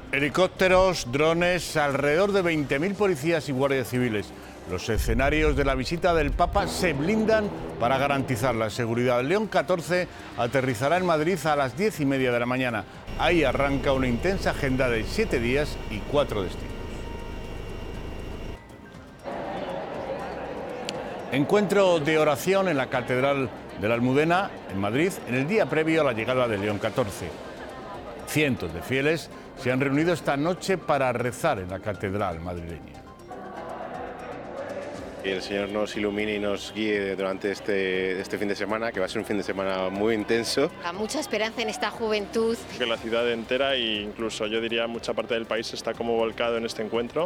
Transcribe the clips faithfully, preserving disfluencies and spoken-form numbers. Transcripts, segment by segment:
Helicópteros, drones, alrededor de veinte mil policías y guardias civiles. Los escenarios de la visita del Papa se blindan para garantizar la seguridad. El León catorce aterrizará en Madrid a las diez y media de la mañana. Ahí arranca una intensa agenda de siete días y cuatro destinos. Encuentro de oración en la Catedral de la Almudena, en Madrid, en el día previo a la llegada del León catorce. Cientos de fieles se han reunido esta noche para rezar en la catedral madrileña. Que el Señor nos ilumine y nos guíe durante este, este fin de semana, que va a ser un fin de semana muy intenso. Hay mucha esperanza en esta juventud. Que la ciudad entera e incluso yo diría mucha parte del país está como volcado en este encuentro.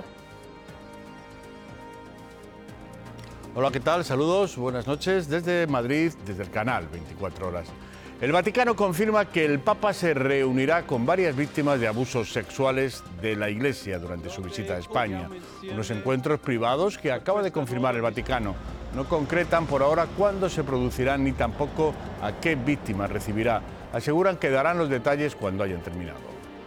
Hola, ¿qué tal? Saludos, buenas noches desde Madrid, desde el canal veinticuatro horas. El Vaticano confirma que el Papa se reunirá con varias víctimas de abusos sexuales de la Iglesia durante su visita a España. Unos encuentros privados que acaba de confirmar el Vaticano. No concretan por ahora cuándo se producirán ni tampoco a qué víctimas recibirá. Aseguran que darán los detalles cuando hayan terminado.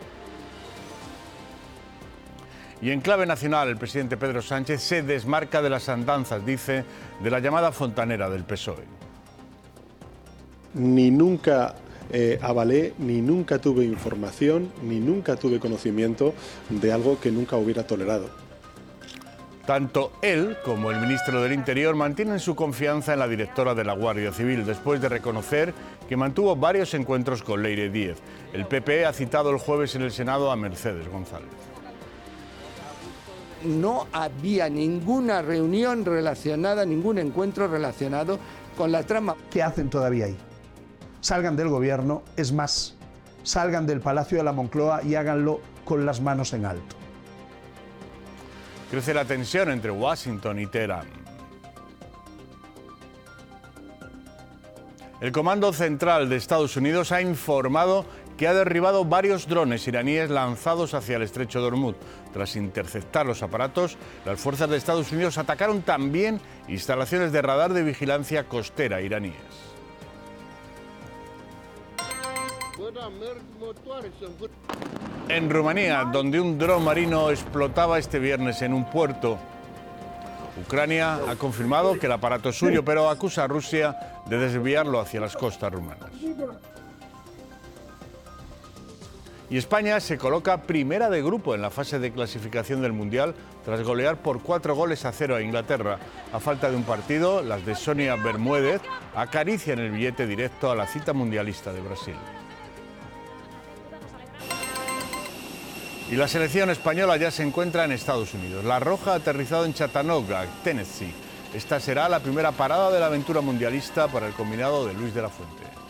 Y en clave nacional, el presidente Pedro Sánchez se desmarca de las andanzas, dice, de la llamada fontanera del P S O E. Ni nunca eh, avalé, ni nunca tuve información, ni nunca tuve conocimiento de algo que nunca hubiera tolerado. Tanto él como el ministro del Interior mantienen su confianza en la directora de la Guardia Civil, después de reconocer que mantuvo varios encuentros con Leire Díez. El P P ha citado el jueves en el Senado a Mercedes González. No había ninguna reunión relacionada, ningún encuentro relacionado con la trama. ¿Qué hacen todavía ahí? Salgan del gobierno, es más, salgan del Palacio de la Moncloa y háganlo con las manos en alto. Crece la tensión entre Washington y Teherán. El Comando Central de Estados Unidos ha informado que ha derribado varios drones iraníes lanzados hacia el estrecho de Hormuz. Tras interceptar los aparatos, las fuerzas de Estados Unidos atacaron también instalaciones de radar de vigilancia costera iraníes. En Rumanía, donde un dron marino explotaba este viernes en un puerto, Ucrania ha confirmado que el aparato es suyo, pero acusa a Rusia de desviarlo hacia las costas rumanas. Y España se coloca primera de grupo en la fase de clasificación del Mundial tras golear por cuatro goles a cero a Inglaterra. A falta de un partido, las de Sonia Bermúdez acarician el billete directo a la cita mundialista de Brasil. Y la selección española ya se encuentra en Estados Unidos. La Roja ha aterrizado en Chattanooga, Tennessee. Esta será la primera parada de la aventura mundialista para el combinado de Luis de la Fuente.